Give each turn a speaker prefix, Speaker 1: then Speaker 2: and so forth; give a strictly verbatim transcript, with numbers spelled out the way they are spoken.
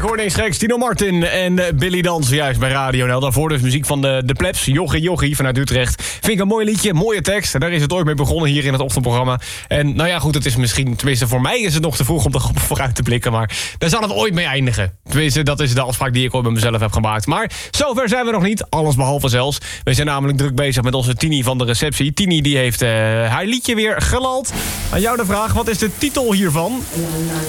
Speaker 1: Ik hoor niks geks. Tino Martin en uh, Billy Dans, juist bij Radio N L. Daarvoor dus muziek van de, de Plebs. Jochie Jochie vanuit Utrecht. Vind ik een mooi liedje, mooie tekst. Daar is het ooit mee begonnen hier in het ochtendprogramma. En nou ja, goed, het is misschien, tenminste voor mij is het nog te vroeg om erop vooruit te blikken. Maar daar zal het ooit mee eindigen. Tenminste, dat is de afspraak die ik ooit met mezelf heb gemaakt. Maar zover zijn we nog niet. Alles behalve zelfs. We zijn namelijk druk bezig met onze Tini van de receptie. Tini die heeft uh, haar liedje weer gelald. Aan jou de vraag, wat is de titel hiervan?